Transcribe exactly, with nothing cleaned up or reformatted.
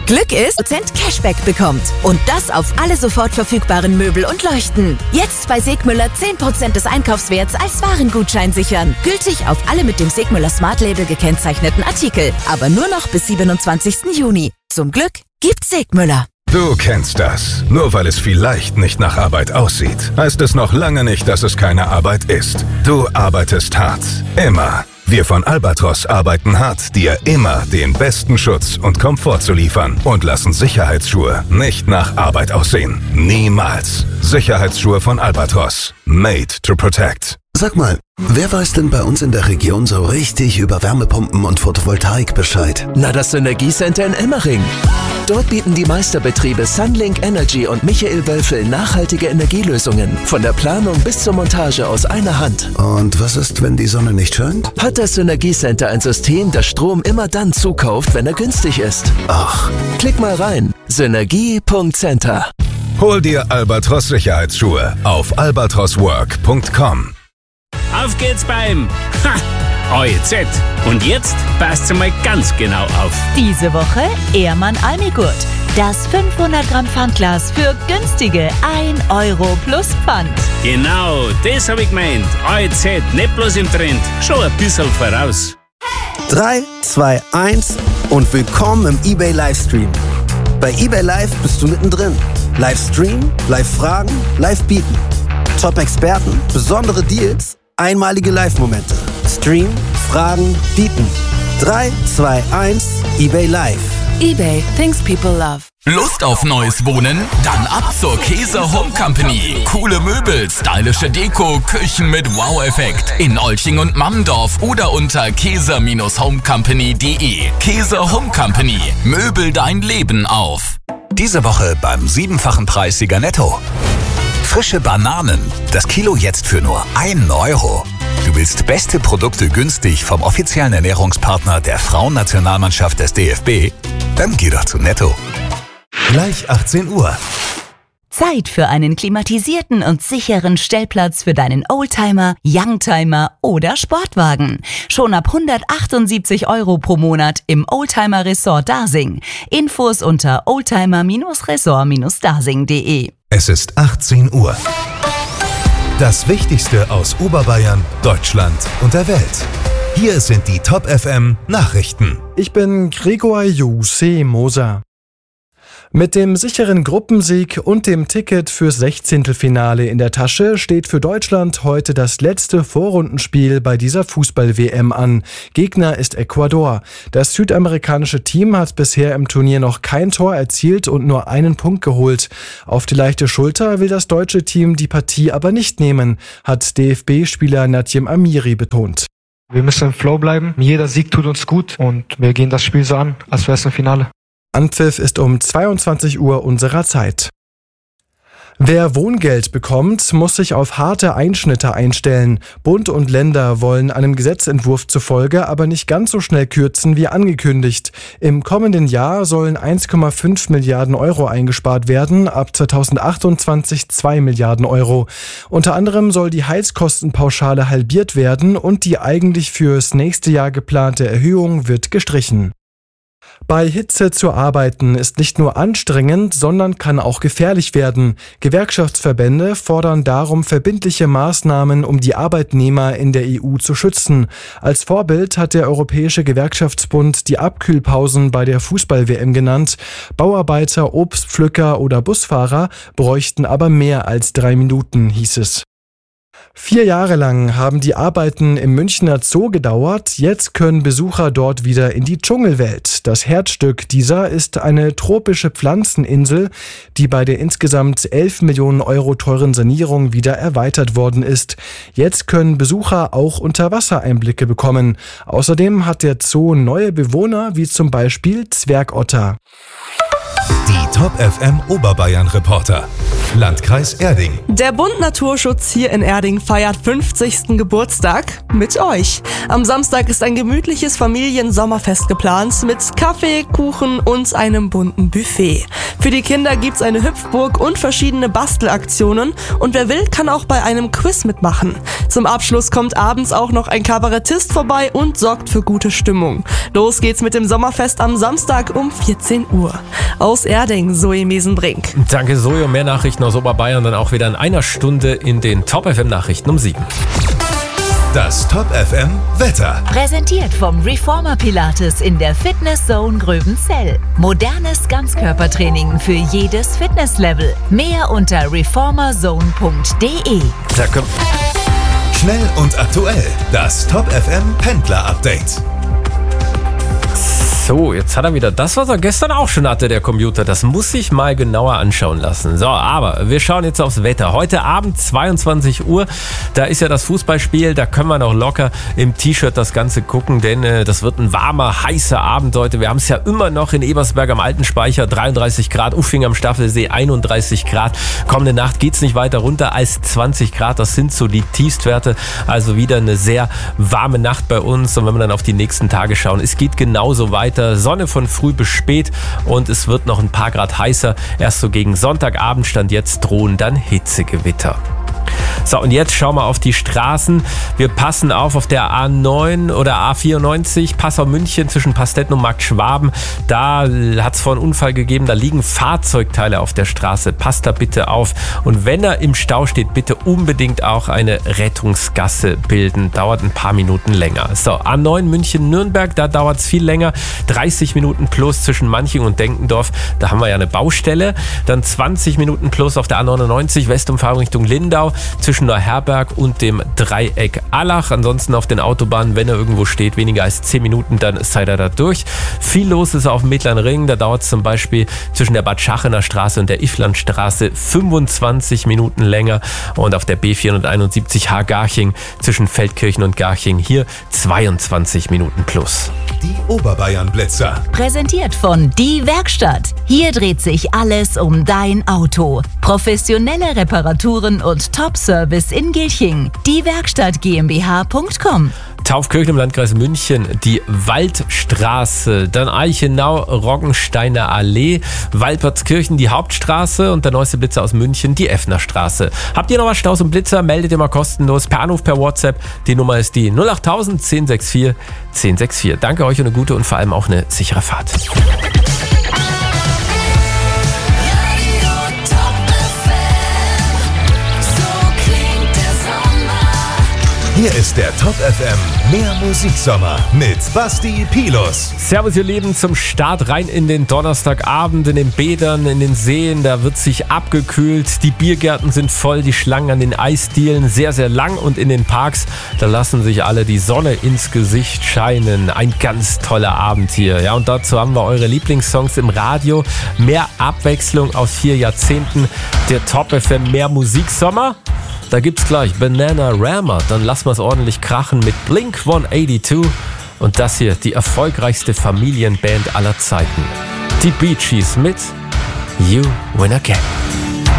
Glück ist, Prozent Cashback bekommt. Und das auf alle sofort verfügbaren Möbel und Leuchten. Jetzt bei Segmüller zehn Prozent des Einkaufswerts als Warengutschein sichern. Gültig auf alle mit dem Segmüller Smart Label gekennzeichneten Artikel. Aber nur noch bis siebenundzwanzigsten Juni. Zum Glück gibt's Segmüller. Du kennst das. Nur weil es vielleicht nicht nach Arbeit aussieht, heißt es noch lange nicht, dass es keine Arbeit ist. Du arbeitest hart. Immer. Wir von Albatros arbeiten hart, dir immer den besten Schutz und Komfort zu liefern und lassen Sicherheitsschuhe nicht nach Arbeit aussehen. Niemals. Sicherheitsschuhe von Albatros. Made to protect. Sag mal, wer weiß denn bei uns in der Region so richtig über Wärmepumpen und Photovoltaik Bescheid? Na, das Synergiecenter in Emmering. Dort bieten die Meisterbetriebe Sunlink Energy und Michael Wölfel nachhaltige Energielösungen. Von der Planung bis zur Montage aus einer Hand. Und was ist, wenn die Sonne nicht scheint? Hat das Synergiecenter ein System, das Strom immer dann zukauft, wenn er günstig ist. Ach. Klick mal rein. Synergie Punkt Center. Hol dir Albatros Sicherheitsschuhe auf albatros work Punkt com. Auf geht's beim Ha! A E Z. Und jetzt passt mal ganz genau auf. Diese Woche Ehrmann Almigurt. Das fünfhundert Gramm Pfandglas für günstige ein Euro plus Pfand. Genau, das hab ich gemeint. A E Z, nicht bloß im Trend, schon ein bisschen voraus. drei, zwei, eins und willkommen im eBay Livestream. Bei eBay Live bist du mittendrin. Livestream, Live-Fragen, Live-Bieten. Top-Experten, besondere Deals, einmalige Live-Momente. Stream, Fragen, Bieten. drei, zwei, eins, eBay Live. eBay, things people love. Lust auf neues Wohnen? Dann ab zur Käser Home Company. Coole Möbel, stylische Deko, Küchen mit Wow-Effekt. In Olching und Mammendorf oder unter käser Home company Punkt de. Käser Home Company. Möbel dein Leben auf. Diese Woche beim siebenfachen Preissieger Netto. Frische Bananen. Das Kilo jetzt für nur einen Euro. Du willst beste Produkte günstig vom offiziellen Ernährungspartner der Frauennationalmannschaft des D F B? Dann geh doch zu Netto. Gleich achtzehn Uhr. Zeit für einen klimatisierten und sicheren Stellplatz für deinen Oldtimer, Youngtimer oder Sportwagen. Schon ab hundertachtundsiebzig Euro pro Monat im Oldtimer Resort Dasing. Infos unter oldtimer Resort Dasing Punkt de. Es ist achtzehn Uhr. Das Wichtigste aus Oberbayern, Deutschland und der Welt. Hier sind die Top F M Nachrichten. Ich bin Gregor Jose Moser. Mit dem sicheren Gruppensieg und dem Ticket fürs Sechzehntelfinale in der Tasche steht für Deutschland heute das letzte Vorrundenspiel bei dieser Fußball-W M an. Gegner ist Ecuador. Das südamerikanische Team hat bisher im Turnier noch kein Tor erzielt und nur einen Punkt geholt. Auf die leichte Schulter will das deutsche Team die Partie aber nicht nehmen, hat D F B-Spieler Nadjem Amiri betont. Wir müssen im Flow bleiben. Jeder Sieg tut uns gut und wir gehen das Spiel so an, als wäre es ein Finale. Anpfiff ist um zweiundzwanzig Uhr unserer Zeit. Wer Wohngeld bekommt, muss sich auf harte Einschnitte einstellen. Bund und Länder wollen einem Gesetzentwurf zufolge aber nicht ganz so schnell kürzen wie angekündigt. Im kommenden Jahr sollen eins Komma fünf Milliarden Euro eingespart werden, ab zweitausendachtundzwanzig zwei Milliarden Euro. Unter anderem soll die Heizkostenpauschale halbiert werden und die eigentlich fürs nächste Jahr geplante Erhöhung wird gestrichen. Bei Hitze zu arbeiten ist nicht nur anstrengend, sondern kann auch gefährlich werden. Gewerkschaftsverbände fordern darum verbindliche Maßnahmen, um die Arbeitnehmer in der E U zu schützen. Als Vorbild hat der Europäische Gewerkschaftsbund die Abkühlpausen bei der Fußball-W M genannt. Bauarbeiter, Obstpflücker oder Busfahrer bräuchten aber mehr als drei Minuten, hieß es. Vier Jahre lang haben die Arbeiten im Münchner Zoo gedauert. Jetzt können Besucher dort wieder in die Dschungelwelt. Das Herzstück dieser ist eine tropische Pflanzeninsel, die bei der insgesamt elf Millionen Euro teuren Sanierung wieder erweitert worden ist. Jetzt können Besucher auch Unterwassereinblicke bekommen. Außerdem hat der Zoo neue Bewohner, wie zum Beispiel Zwergotter. Die Top F M Oberbayern Reporter. Landkreis Erding. Der Bund Naturschutz hier in Erding feiert fünfzigsten Geburtstag mit euch. Am Samstag ist ein gemütliches Familiensommerfest geplant mit Kaffee, Kuchen und einem bunten Buffet. Für die Kinder gibt's eine Hüpfburg und verschiedene Bastelaktionen und wer will, kann auch bei einem Quiz mitmachen. Zum Abschluss kommt abends auch noch ein Kabarettist vorbei und sorgt für gute Stimmung. Los geht's mit dem Sommerfest am Samstag um vierzehn Uhr. Aus Erding, Zoe Mesenbrink. Danke Zoe, und mehr Nachrichten aus Oberbayern dann auch wieder in einer Stunde in den Top F M Nachrichten um sieben. Das Top F M Wetter. Präsentiert vom Reformer Pilates in der Fitness Zone Gröbenzell. Modernes Ganzkörpertraining für jedes Fitnesslevel. Mehr unter reformerzone punkt de. Da kommt schnell und aktuell das Top F M Pendler Update. So, jetzt hat er wieder das, was er gestern auch schon hatte, der Computer. Das muss ich mal genauer anschauen lassen. So, aber wir schauen jetzt aufs Wetter. Heute Abend zweiundzwanzig Uhr, da ist ja das Fußballspiel. Da können wir noch locker im T-Shirt das Ganze gucken, denn äh, das wird ein warmer, heißer Abend heute. Wir haben es ja immer noch in Ebersberg am Alten Speicher, dreiunddreißig Grad, Uffing am Staffelsee, einunddreißig Grad. Kommende Nacht geht es nicht weiter runter als zwanzig Grad. Das sind so die Tiefstwerte. Also wieder eine sehr warme Nacht bei uns. Und wenn wir dann auf die nächsten Tage schauen, es geht genauso weiter. Sonne von früh bis spät und es wird noch ein paar Grad heißer. Erst so gegen Sonntagabend, Stand jetzt, drohen dann Hitzegewitter. So, und jetzt schauen wir auf die Straßen. Wir passen auf auf der A neun oder A vierundneunzig, Passau-München zwischen Pastetten und Markt Schwaben. Da hat es vorhin einen Unfall gegeben, da liegen Fahrzeugteile auf der Straße. Passt da bitte auf. Und wenn er im Stau steht, bitte unbedingt auch eine Rettungsgasse bilden. Dauert ein paar Minuten länger. So, A neun München-Nürnberg, da dauert es viel länger. dreißig Minuten plus zwischen Manching und Denkendorf. Da haben wir ja eine Baustelle. Dann zwanzig Minuten plus auf der A neunundneunzig, Westumfahrung Richtung Lindau. Zwischen Neuherberg und dem Dreieck Allach. Ansonsten auf den Autobahnen, wenn er irgendwo steht, weniger als zehn Minuten, dann seid ihr da durch. Viel los ist auf dem Mittleren Ring. Da dauert es zum Beispiel zwischen der Bad Schachener Straße und der Ifflandstraße fünfundzwanzig Minuten länger. Und auf der B vierhunderteinundsiebzig H-Garching zwischen Feldkirchen und Garching hier zweiundzwanzig Minuten plus. Die Oberbayern-Blitzer. Präsentiert von Die Werkstatt. Hier dreht sich alles um dein Auto. Professionelle Reparaturen und Top-Service in Gilching. Die Werkstatt GmbH Punkt com. Taufkirchen im Landkreis München, die Waldstraße, dann Eichenau, Roggensteiner Allee, Walpertskirchen, die Hauptstraße und der neueste Blitzer aus München, die Effnerstraße. Habt ihr noch was Staus und Blitzer? Meldet ihr mal kostenlos per Anruf, per WhatsApp. Die Nummer ist die null acht null null eins null sechs vier eins null sechs vier. Danke euch und eine gute und vor allem auch eine sichere Fahrt. Hier ist der Top F M Mehr Musiksommer mit Basti Pilus. Servus ihr Lieben, zum Start rein in den Donnerstagabend, in den Bädern, in den Seen, da wird sich abgekühlt, die Biergärten sind voll, die Schlangen an den Eisdielen sehr, sehr lang und in den Parks, da lassen sich alle die Sonne ins Gesicht scheinen. Ein ganz toller Abend hier. Ja, und dazu haben wir eure Lieblingssongs im Radio, mehr Abwechslung aus vier Jahrzehnten, der Top F M Mehr Musiksommer. Da gibt's gleich Bananarama, dann lassen wir es ordentlich krachen mit Blink hundertzweiundachtzig und das hier, die erfolgreichste Familienband aller Zeiten. Die Bee Gees mit You Win Again.